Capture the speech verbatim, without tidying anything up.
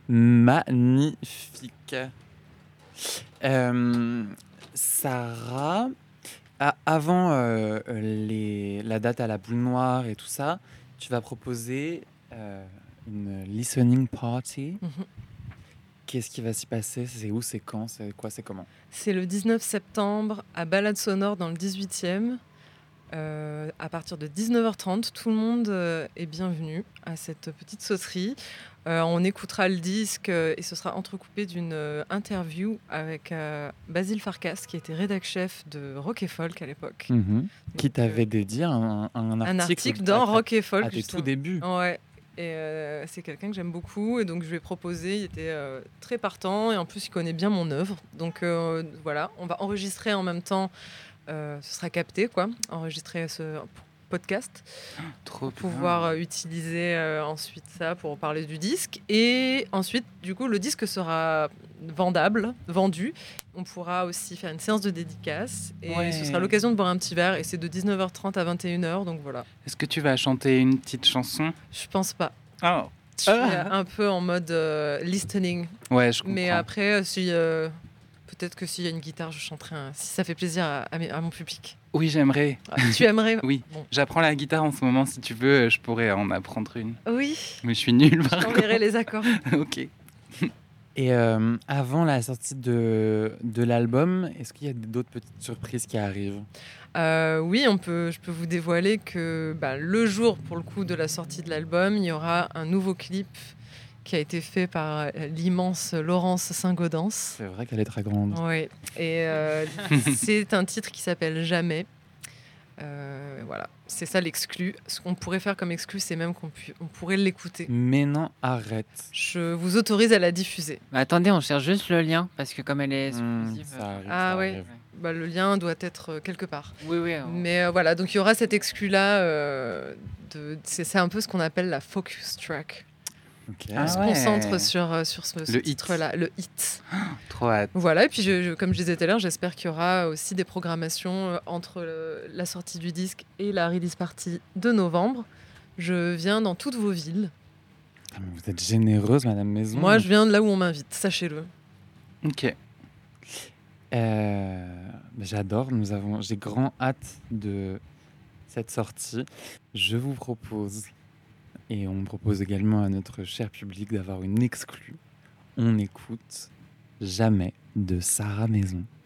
Magnifique. Euh, Sarah, a- avant euh, les, la date à la boule noire et tout ça, tu vas proposer euh, une listening party. Mhm. Qu'est-ce qui va s'y passer? C'est où? C'est quand? C'est quoi? C'est comment? C'est le dix-neuf septembre à Balade Sonore dans le dix-huitième. Euh, à partir de dix-neuf heures trente, tout le monde euh, est bienvenu à cette petite sauterie. Euh, on écoutera le disque euh, et ce sera entrecoupé d'une euh, interview avec euh, Basile Farkas, qui était rédac-chef de Rock et Folk à l'époque. Mhm. Qui Donc, t'avait euh, dédié un, un article, un article à, dans ta- Rock et Folk, à tes tout justement. débuts. Ouais. Et euh, c'est quelqu'un que j'aime beaucoup et donc je lui ai proposé, il était euh, très partant et en plus il connaît bien mon œuvre. Donc euh, voilà, on va enregistrer en même temps, euh, ce sera capté quoi, enregistrer ce podcast Trop pour pouvoir bien. euh, utiliser euh, ensuite ça pour parler du disque. Et ensuite, du coup, le disque sera vendable, vendu. On pourra aussi faire une séance de dédicace et Ouais. ce sera l'occasion de boire un petit verre. Et c'est de dix-neuf heures trente à vingt et une heures, donc voilà. Est-ce que tu vas chanter une petite chanson? Je pense pas. Oh. Je suis Ah. un peu en mode euh, listening. Ouais, je comprends. Mais après, euh, si, euh, peut-être que s'il y a une guitare, je chanterai un- si ça fait plaisir à, à mes- à mon public. Oui, j'aimerais. Ah, tu aimerais? Oui, Bon. j'apprends la guitare en ce moment. Si tu veux, je pourrais en apprendre une. Oui, Mais je suis nulle je par t'enverrai les accords. contre. Ok. Et euh, avant la sortie de, de l'album, est-ce qu'il y a d'autres petites surprises qui arrivent? Euh, oui, on peut, je peux vous dévoiler que bah, le jour, pour le coup, de la sortie de l'album, il y aura un nouveau clip qui a été fait par euh, l'immense Laurence Saint-Gaudens. C'est vrai qu'elle est très grande. Oui, et euh, c'est un titre qui s'appelle Jamais. Euh, voilà, c'est ça l'exclu. Ce qu'on pourrait faire comme exclu, c'est même qu'on pu- on pourrait l'écouter. Mais non, arrête. Je vous autorise à la diffuser. Bah, attendez, on cherche juste le lien parce que comme elle est Hmm, exclusive. ça arrive, Ah ça ouais. arrive. Bah, le lien doit être euh, quelque part. Oui, oui. on- Mais euh, voilà, donc il y aura cet exclu-là. euh, de- c'est, c'est un peu ce qu'on appelle la focus track. Ok. Ah On se ouais. concentre sur, euh, sur ce, ce Le hit. titre-là, le hit. Trop hâte. Voilà, et puis je, je- comme je disais tout à l'heure, j'espère qu'il y aura aussi des programmations euh, entre le- la sortie du disque et la release party de novembre. Je viens dans toutes vos villes. Ah, mais vous êtes généreuse, Madame Maison. Moi, je viens de là où on m'invite, sachez-le. Ok. Euh, mais j'adore. Nous avons, j'ai grand hâte de cette sortie. Je vous propose, et on propose également à notre cher public d'avoir une exclue. On écoute Jamais de Sarah Maison.